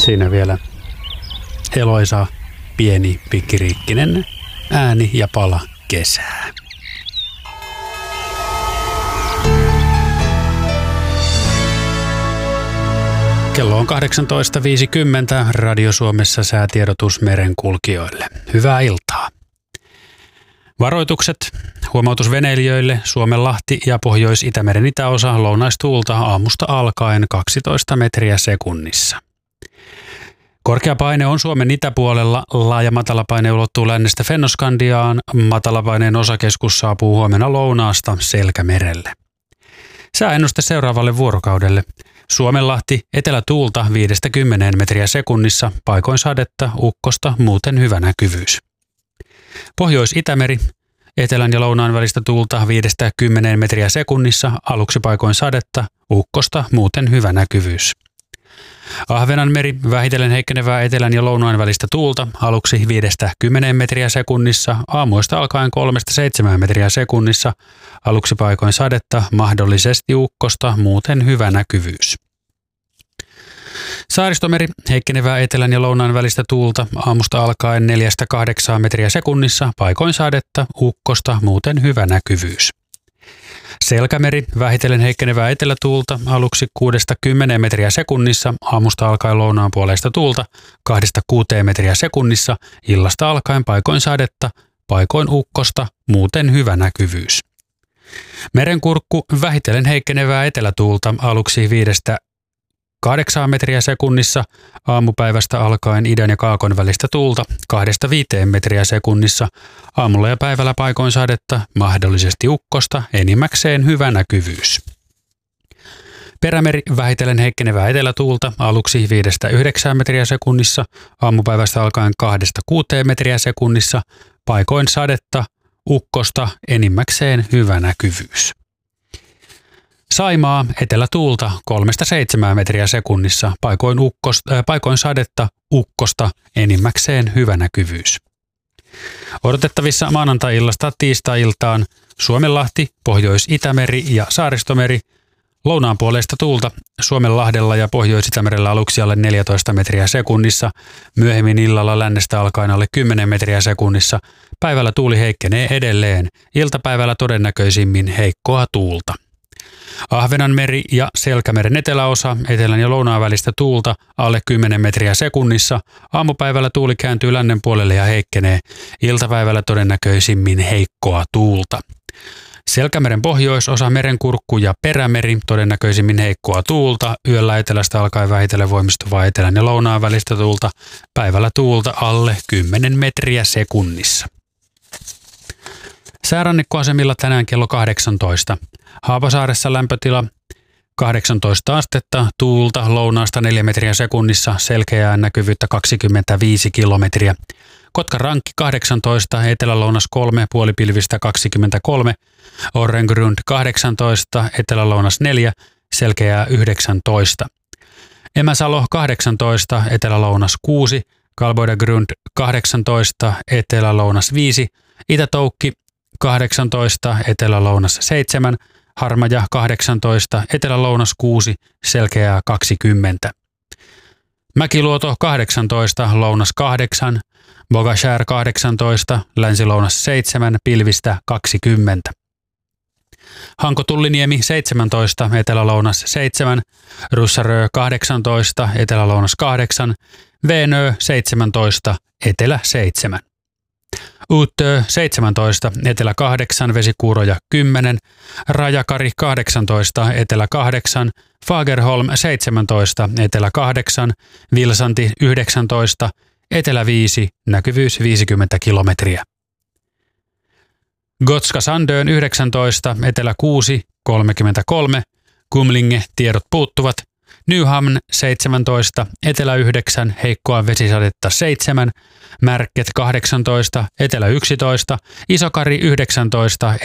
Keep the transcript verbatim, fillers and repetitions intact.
Siinä vielä eloisa, pieni, pikkiriikkinen ääni ja pala kesää. Kello on kahdeksantoista viisikymmentä, Radio Suomessa säätiedotus merenkulkijoille. Hyvää iltaa. Varoitukset. Huomautus veneilijöille. Suomenlahti ja Pohjois-Itämeren itäosa lounaistuulta aamusta alkaen kaksitoista metriä sekunnissa. Korkea paine on Suomen itäpuolella. Laaja matalapaine ulottuu lännestä Fennoskandiaan. Matalapaineen osakeskus saapuu huomenna lounaasta Selkämerelle. Sääennuste seuraavalle vuorokaudelle. Suomenlahti etelätuulta viidestä kymmeneen metriä sekunnissa, paikoin sadetta, ukkosta, muuten hyvä näkyvyys. Pohjois-Itämeri, etelän ja lounaan välistä tuulta viidestä kymmeneen metriä sekunnissa, aluksi paikoin sadetta, ukkosta, muuten hyvä näkyvyys. Ahvenanmeri, vähitellen heikkenevää etelän ja lounaan välistä tuulta, aluksi viidestä kymmeneen metriä sekunnissa, aamuista alkaen kolmesta seitsemään metriä sekunnissa, aluksi paikoin sadetta, mahdollisesti ukkosta, muuten hyvä näkyvyys. Saaristomeri, heikkenevää etelän ja lounaan välistä tuulta, aamusta alkaen neljästä kahdeksaan metriä sekunnissa, paikoin sadetta, ukkosta, muuten hyvä näkyvyys. Selkämeri, vähitellen heikkenevää etelätuulta, aluksi kuudesta kymmeneen metriä sekunnissa, aamusta alkaen lounaan puoleista tuulta, kahdesta kuuteen metriä sekunnissa, illasta alkaen paikoin sadetta, paikoin ukkosta, muuten hyvä näkyvyys. Merenkurkku, vähitellen heikkenevää etelätuulta, aluksi viidestä kahdeksaan metriä sekunnissa, aamupäivästä alkaen idän ja kaakon välistä tuulta, kahdesta viiteen metriä sekunnissa, aamulla ja päivällä paikoin sadetta, mahdollisesti ukkosta, enimmäkseen hyvä näkyvyys. Perämeri, vähitellen heikkenevää etelätuulta, aluksi viidestä yhdeksään metriä sekunnissa, aamupäivästä alkaen kahdesta kuuteen metriä sekunnissa, paikoin sadetta, ukkosta, enimmäkseen hyvä näkyvyys. Saimaa, etelätuulta kolmesta seitsemään metriä sekunnissa, paikoin, ukkosta, äh, paikoin sadetta, ukkosta, enimmäkseen hyvä näkyvyys. Odotettavissa maanantai-illasta tiistai-iltaan Suomenlahti, Pohjois-Itämeri ja Saaristomeri, lounaan puoleista tuulta Suomenlahdella ja Pohjois-Itämerellä aluksi alle neljätoista metriä sekunnissa, myöhemmin illalla lännestä alkaen alle kymmenen metriä sekunnissa, päivällä tuuli heikkenee edelleen, iltapäivällä todennäköisimmin heikkoa tuulta. Ahvenanmeri ja Selkämeren eteläosa, etelän ja lounaan välistä tuulta alle kymmenen metriä sekunnissa, aamupäivällä tuuli kääntyy lännen puolelle ja heikkenee, iltapäivällä todennäköisimmin heikkoa tuulta. Selkämeren pohjoisosa, merenkurkku ja perämeri, todennäköisimmin heikkoa tuulta, yöllä etelästä alkaen vähitellen voimistuvaa etelän ja lounaan välistä tuulta, päivällä tuulta alle kymmenen metriä sekunnissa. Säärannikkoasemilla tänään kello kahdeksantoista. Haapasaaressa lämpötila kahdeksantoista astetta, tuulta lounaasta neljä metriä sekunnissa, selkeää näkyvyyttä kaksikymmentäviisi kilometriä. Kotkanrankki kahdeksantoista, etelä-lounas kolme, puolipilvistä kaksikymmentäkolme, Orrengrund kahdeksantoista, etelä-lounas neljä, selkeää yhdeksäntoista. Emäsalo kahdeksantoista, etelä-lounas kuusi, Kalboidagrund kahdeksantoista, etelä-lounas viisi, Itä-Toukki kahdeksantoista, etelä-lounas seitsemän, Harmaja kahdeksantoista, etelä-lounas kuusi, selkeää kaksikymmentä. Mäkiluoto kahdeksantoista, lounas kahdeksan, Bogashär kahdeksantoista, länsi-lounas seitsemän, pilvistä kaksikymmentä. Hanko-Tulliniemi seitsemäntoista, etelä-lounas seitsemän, Russarö kahdeksantoista, etelä-lounas kahdeksan, Veenö seitsemäntoista, etelä seitsemän. Uutö seitsemäntoista, etelä kahdeksan, Vesikuuroja kymmenen, Rajakari kahdeksantoista, etelä kahdeksan, Fagerholm seitsemäntoista, etelä kahdeksan, Vilsanti yhdeksäntoista, etelä viisi, näkyvyys viisikymmentä kilometriä. Gotska Sandön yhdeksäntoista, etelä kuusi, kolmekymmentäkolme, Kumlinge tiedot puuttuvat, Nyhamn seitsemäntoista, etelä yhdeksän, heikkoa vesisadetta seitsemän, Märket kahdeksantoista, etelä yksitoista, Isokari yhdeksäntoista,